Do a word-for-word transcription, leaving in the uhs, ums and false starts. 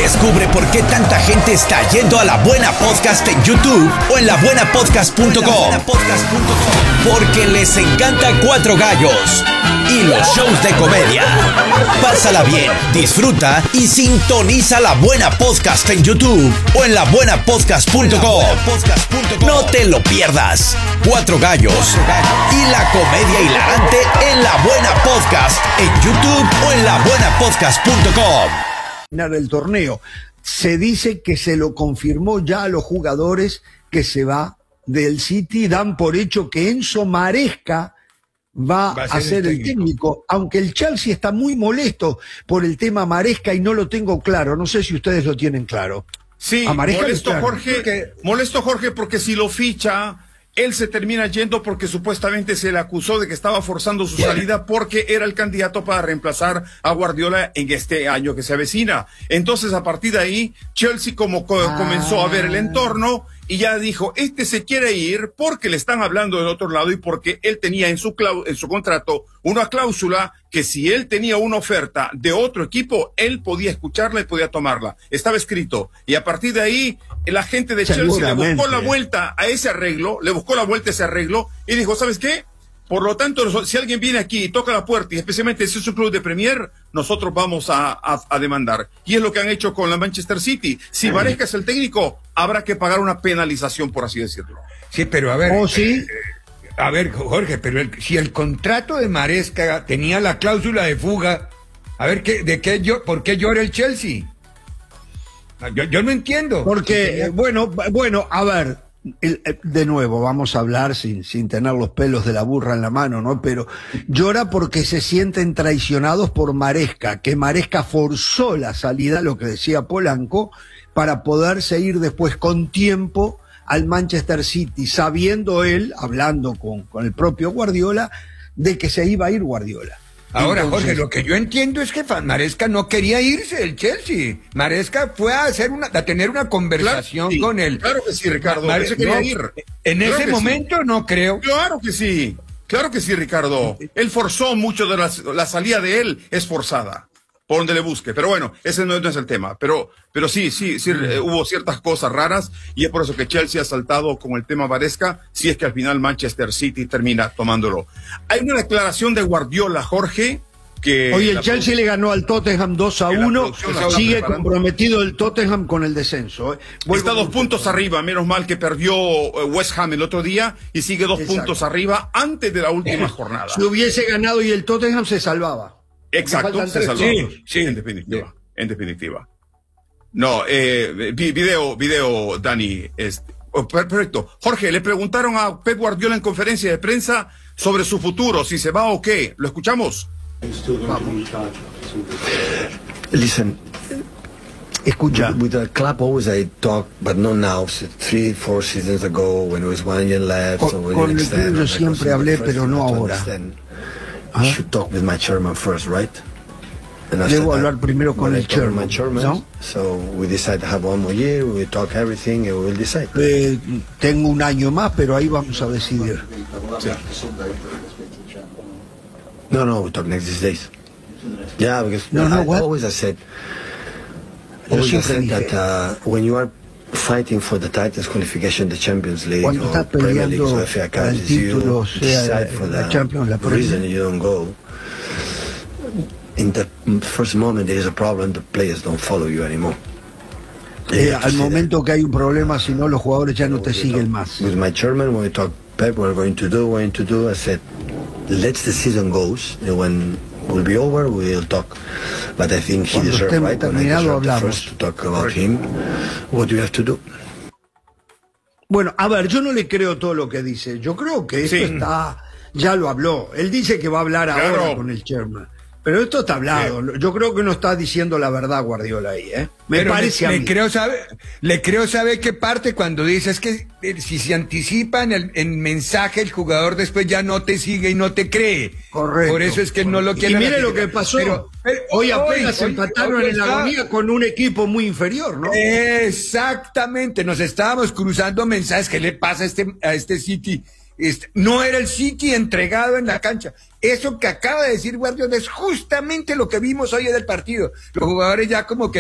Descubre por qué tanta gente está yendo a La Buena Podcast en YouTube o en la buena podcast punto com. Porque les encanta Cuatro Gallos y los shows de comedia. Pásala bien, disfruta y sintoniza La Buena Podcast en YouTube o en la buena podcast punto com. No te lo pierdas. Cuatro Gallos y la comedia hilarante en La Buena Podcast en YouTube o en la buena podcast punto com. El torneo. Se dice que se lo confirmó ya a los jugadores que se va del City. Dan por hecho que Enzo Maresca va, va a, a ser el técnico. el técnico, aunque el Chelsea está muy molesto por el tema Maresca y no lo tengo claro. No sé si ustedes lo tienen claro. Sí, molesto Jorge, porque... molesto Jorge porque si lo ficha, él se termina yendo porque supuestamente se le acusó de que estaba forzando su salida porque era el candidato para reemplazar a Guardiola en este año que se avecina. Entonces, a partir de ahí, Chelsea como co ah. comenzó a ver el entorno y ya dijo, este se quiere ir porque le están hablando del otro lado y porque él tenía en su, en su contrato una cláusula que si él tenía una oferta de otro equipo, él podía escucharla y podía tomarla. Estaba escrito. Y a partir de ahí, la gente de Chelsea le buscó la vuelta a ese arreglo, le buscó la vuelta a ese arreglo y dijo, ¿sabes qué? Por lo tanto, si alguien viene aquí y toca la puerta, y especialmente si es un club de Premier, nosotros vamos a, a, a demandar. Y es lo que han hecho con la Manchester City. Si Maresca es el técnico, habrá que pagar una penalización, por así decirlo. Sí, pero a ver... ¿Oh, sí? Eh, a ver, Jorge, pero el, si el contrato de Maresca tenía la cláusula de fuga, a ver, ¿qué, de qué yo, ¿por qué llora el Chelsea? Yo, yo no entiendo. Porque, tenía... bueno, bueno, a ver... El, de nuevo, vamos a hablar sin, sin tener los pelos de la burra en la mano, ¿no? Pero llora porque se sienten traicionados por Maresca, que Maresca forzó la salida, lo que decía Polanco, para poderse ir después con tiempo al Manchester City, sabiendo él, hablando con, con el propio Guardiola, de que se iba a ir Guardiola. Ahora, entonces, Jorge, lo que yo entiendo es que Maresca no quería irse del Chelsea. Maresca fue a hacer una, a tener una conversación claro, sí, con él. Claro que sí, Ricardo. Mare se quería no, ir. En claro ese momento sí. no creo. Claro que sí. Claro que sí, Ricardo. Él forzó mucho de la, la salida de él es forzada. Por donde le busque, pero bueno, ese no, no es el tema, pero, pero sí, sí, sí, eh, hubo ciertas cosas raras y es por eso que Chelsea ha saltado con el tema Maresca, si es que al final Manchester City termina tomándolo. Hay una declaración de Guardiola, Jorge, que... Oye, el Chelsea le ganó al Tottenham dos a uno, sigue comprometido el Tottenham con el descenso. ¿eh? Está dos puntos arriba, menos mal que perdió West Ham el otro día y sigue dos Exacto. puntos arriba antes de la última jornada. Si hubiese ganado y el Tottenham se salvaba. Exacto, se salvó. Sí, sí, en definitiva, sí. en definitiva. No, eh, video, video, Dani, este, oh, perfecto. Jorge, le preguntaron a Pep Guardiola en conferencia de prensa sobre su futuro, si se va o qué. ¿Lo escuchamos? Listen, escucha. With the club always I talk, but not now. Three, four seasons ago, when it was one year left. Con, so con el club yo siempre hablé, pero no ahora. I should talk with my chairman first, right? And Debo hablar primero con el chairman, chairman, ¿no? So we decide to have one more year, we talk everything, and we will decide. Eh, tengo un año más, pero ahí vamos a decidir. Sí. No, no, we talk next these days. Yeah, because no, no, I, what? always I said, always I said that uh, when you are fighting for the titles qualification, the Champions League Cuando or Premier League or F A Cup, el título, you sea decide for la the Champions, la reason you don't go. In the first moment there is a problem, the players don't follow you anymore. Eh, al momento that. que hay un problema, si no los jugadores ya no te siguen más. With my chairman, when we talk, Pep, we're going to do, we're going to do, I said, let the season goes, and when will be over, we'll talk. But I think he deserves, right? When I deserve the first to talk about him. What do you have to do? Bueno, a ver, yo no le creo todo lo que dice. Yo creo que esto sí. está, ya lo habló. Él dice que va a hablar claro. ahora con el chairman. Pero esto está hablado. Sí. Yo creo que no está diciendo la verdad Guardiola ahí, ¿eh? Me Pero parece le, a le mí. creo saber, le creo saber qué parte cuando dice es que eh, si se anticipa en el en mensaje, el jugador después ya no te sigue y no te cree. Correcto. Por eso es que no lo quiere. Y mire lo que pasó. Pero, pero, hoy apenas hoy, empataron hoy, hoy en la agonía con un equipo muy inferior, ¿no? Exactamente. Nos estábamos cruzando mensajes. ¿Qué le pasa a este, a este City? Este, no era el City entregado en la cancha. Eso que acaba de decir Guardiola es justamente lo que vimos hoy en el partido. Los jugadores ya como que